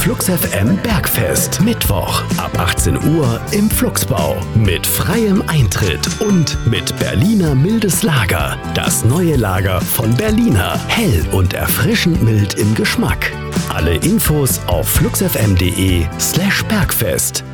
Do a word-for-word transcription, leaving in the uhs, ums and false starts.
Flux F M Bergfest. Mittwoch ab achtzehn Uhr im Fluxbau. Mit freiem Eintritt und mit Berliner mildes Lager. Das neue Lager von Berliner. Hell und erfrischend mild im Geschmack. Alle Infos auf fluxfm.de slash Bergfest.